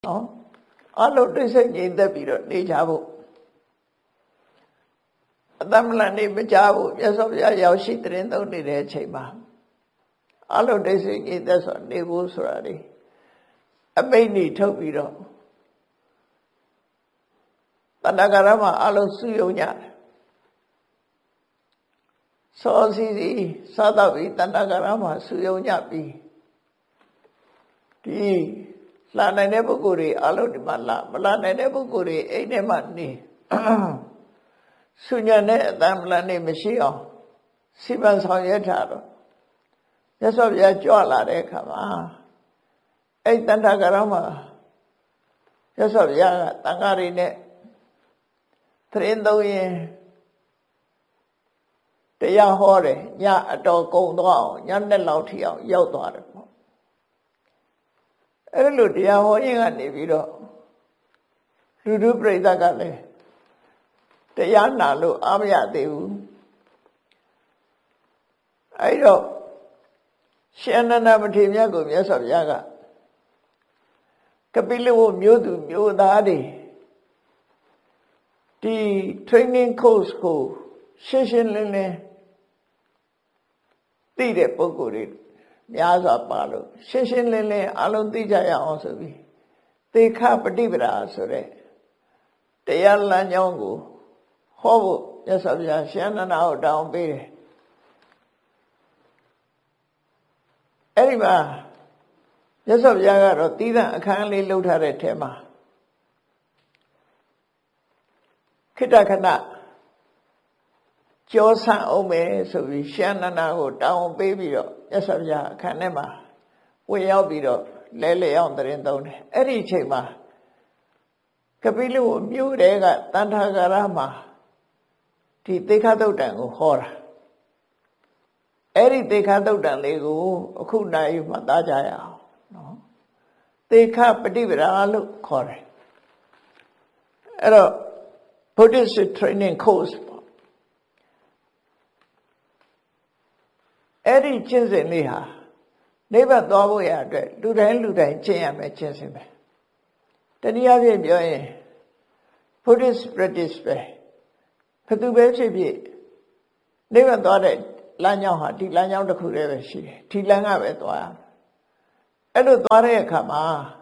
နော်အလုံးတိတ်ဆိတ်ငြိမ်သက်ပြီးတော့နေကြဖို့အတ္တမလန်နေမကြဘူးမြတ်စွာဘုရားရောက်ရှိတဲ့သုံးနေတဲ့အချိန်မှာအလုံးတိတ်ဆိတ်ငြိမ်သက်ဆိုနေဖို့ဆိုတာလေအမိန့်နေထုတ်ပြီးတော့တဏ္ဍကရမှာအလုံးစုယုံကြတယ်စောစီစီသာသဗိတဏ္ဍကရမှာစုယုံကြပြီးဒီလာနိုင်တဲ့ပုဂ္ဂိုလ်တွေအလုံးဒီမှာလာမလာနိုင်တဲ့ပုဂ္ဂိုလ်တွေအိမ်ထဲမှာနေဆုညံတဲ့အတန်မလန်နေမရှိအောင်စီမံဆောင်ရွက်ထားတော့မြတ်စွာဘုရားကြွလာတဲ့အခါမှာအဲ့တဏ္ဍကရမှာမြတ်စွာဘုရားကတန်ဃာတွေနဲ့သရင်သုံးရင်တရားဟောတယ်ညအတော်ကုန်သွားအောင်ညနဲ့လောက်ထိအောင်ရောက်သွားတယ်ပေါ့အဲ့လိုတရားဟောရင်ကနေပြီးတော့လူထုပြိဿကလည်းတရားနာလို့အားမရသေးဘူးအဲ့တော့ရှင်အနန္ဒမထေရမြတ်ကိုမြတ်စွာဘုရားကကပိလဝတ်မျိုးသူမျိုးသားတွေဒီ training course ကိုရှင်းရှင်းလင်းလင်းသိတဲ့ပုဂ္ဂိုလ်တွေများစွာပါလို့ရှင်းရှင်းလင်းလင်းအလုံးသိကြရအောင်ဆိုပြီးသေခပฏิပဒါဆိုတဲ့တရားလမ်းကြောင်းကိုဟောဖို့မြတ်စွာဘုရားရှင်အနန္ဒကိုတောင်းပေးတယ်အဲ့ဒီမှာမြတ်စွာဘုရားကတော့သီးသန့်အခန်းလေးလှုပ်ထားတဲ့ထဲမှာခိတ္တခဏကြောဆန့်အောင်မယ်ဆိုပြီးရှင်အနန္ဒကိုတောင်းပေးပြီးတော့မြတ်စွာဘုရားအခန်းထဲမှာဝင်ရောက်ပြီးတော့လဲလျောင်းတရင်သုံးတယ်အဲ့ဒီအချိန်မှာကပိလဝတ်မြို့တဲကတန်ထာဂရမှာဒီသေခသုတ်တံကိုဟောတာအဲ့ဒီသေခသုတ်တံလေးကိုအခုနိုင်ယူမှသားကြရအောင်နော်သေခပฏิပဒါလို့ခေါ်တယ်အဲ့တော့ Buddhist training course ပေါ့အဲ့ဒီကျင့်စဉ်လေးဟာနိဗ္ဗာန်သွားဖို့ရအတွက်လူတိုင်းကျင့်ရမယ်ကျင့်စဉ်ပဲတနည်းအားဖြင့်ပြောရင် Buddhist practice ပဲဘယ်သူပဲဖြစ်ဖြစ်နိဗ္ဗာန်သွားတဲ့လမ်းကြောင်းဟာဒီလမ်းကြောင်းတစ်ခုတည်းပဲရှိတယ်ဒီလမ်းကပဲသွားရမယ်အဲ့လိုသွားတဲ့အခါမှာ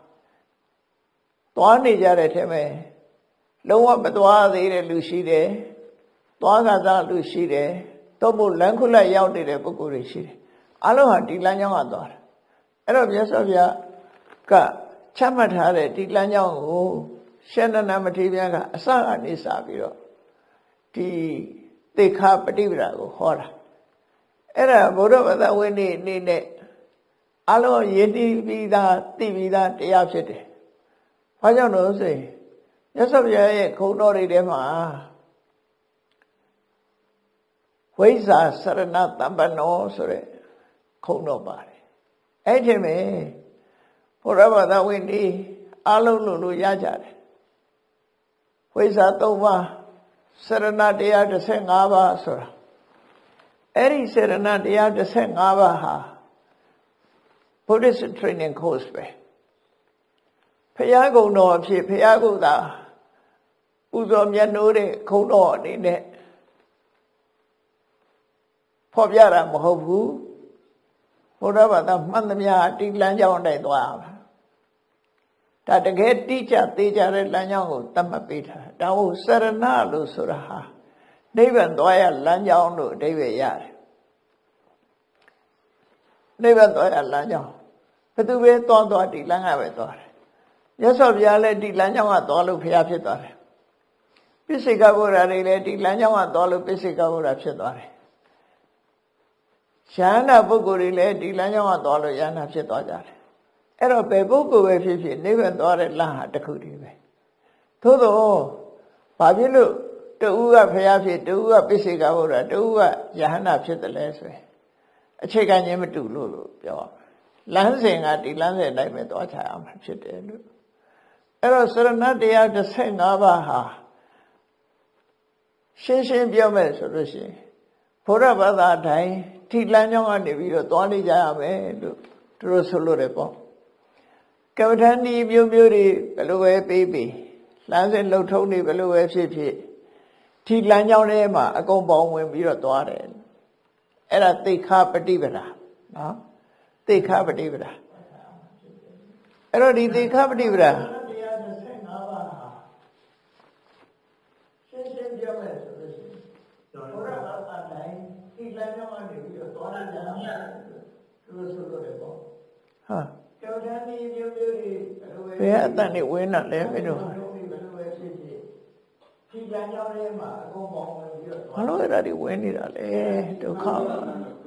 သွားနေကြတဲ့ထဲမှာလုံးဝမသွားသေးတဲ့လူရှိတယ်သွားကစားလူရှိတယ်တော့မို့လမ်းခုလက်ရောက်နေတဲ့ပုဂ္ဂိုလ်တွေရှိတယ်အလုံးဟာဒီလမ်းကြောင်းကသွားတယ်အဲ့တော့မြတ်စွာဘုရားကချမှတ်ထားတဲ့ဒီလမ်းကြောင်းကိုရှင်အနန္ဒမထေရကအစကနေစပြီးတော့ဒီသေခပฏิပဒါကိုဟောတာအဲ့ဒါဘုရားဘာသာဝင်နေအနေနဲ့အလုံးရည်တည်ပြီးသားသိပြီးသားတရားဖြစ်တယ်။ဘာကြောင့်လို့ဆိုရင်မြတ်စွာဘုရားရဲ့ခုံတော်တွေထဲမှာဝိဇ္ဇာစရဏတမ္ပနောဆိုတဲ့ခုံတော်ပါတယ်။အဲ့ဒီမှာဘုရားဘာသာဝင်နေအလုံးလို့ရကြတယ်။ဝိဇ္ဇာ၃ပါးစရဏတရား15ပါးဆိုတာအဲ့ဒီစရဏတရား15ပါးဟာ Buddhist training course ပဲဖရာကုံတော်အဖြစ်ဖရာကုသာပူဇော်မြတ်နိုးတဲ့ခုံတော်အနေနဲ့ဖော်ပြတာမဟုတ်ဘူးဘုရားဘာသာမှန်သမျှဒီလမ်းကြောင်းတိုင်းသွားရမှာဒါတကယ်တိကျသေးကြတဲ့လမ်းကြောင်းကိုသတ်မှတ်ပေးထားတာဒါဟုတ်စရဏလို့ဆိုတာဟာနိဗ္ဗာန်သွားရလမ်းကြောင်းလို့အဓိပ္ပာယ်ရတယ်နိဗ္ဗာန်သွားရလမ်းကြောင်းဘယ်သူပဲသွားဒီလမ်းကပဲသွားတယ်မြတ်စွာဘုရားလည်းဒီလမ်းကြောင်းကသွားလို့ဘုရားဖြစ်သွားတယ်ပိစိကဗုဒ္ဓတွေလည်းဒီလမ်းကြောင်းကသွားလို့ပိစိကဗုဒ္ဓဖြစ်သွားတယ်ယန္တာပုဂ္ဂိုလ်တွေလည်းဒီလမ်းကြောင်းကသွားလို့ယန္တာဖြစ်သွားကြတယ်အဲ့တော့ဘယ်ပုဂ္ဂိုလ်ပဲဖြစ်ဖြစ်နိဗ္ဗာန်သွားတဲ့လမ်းဟာတစ်ခုတည်းပဲသို့တော့ဘာဖြစ်လို့တူကဘုရားဖြစ်တူကပိစိကဗုဒ္ဓတူကယန္တာဖြစ်တယ်လဲဆိုရင်အခြေခံချင်းမတူလို့ပြောလမ်းစဉ်ကဒီလမ်းစဉ်တိုင်းပဲသွားချရမှာဖြစ်တယ်လို့အဲ့တော့စရဏတရား15ပါးဟာရှင်းပြောမယ်ဆိုလို့ရှိရင်ဘုရားဘာသာတိုင်းဒီလမ်းကြောင်းကနေပြီးတော့သွားနေကြရမယ်လို့သူတို့ဆိုလို့တယ်ပေါ့ကမ္မထန်ဒီမျိုးမျိုးတွေဘယ်လိုပဲပေးပေးလမ်းစဉ်လှုပ်ထုံးတွေဘယ်လိုပဲဖြစ်ဖြစ်ဒီလမ်းကြောင်းထဲမှာအကုန်ပေါင်းဝင်ပြီးတော့သွားတယ်အဲ့ဒါသိခပฏิပဒါနော်သိခပฏิပဒါအဲ့တော့ဒီသိခပฏิပဒါတရား25ပါးဟာရှင်းရှင်းပြောမယ်ဆိုလို့ရှိရင်ဘုရားအတိုင်းဒီလမ်းကြောင်းကနေပြီးတော့သွားရကြတာသူဆိုလို့လည်းပေါ့ဟာကျောင်းသားမျိုးမျိုးတွေဘယ်အတန်နေဝင်တာလဲမင်းတို့ဒီလမ်းကြောင်းထဲမှာအကုန်ပေါင်းဝင်ပြီးတော့ဘာလို့အဲ့ဒါတွေဝင်နေတာလဲဒုက္ခပါ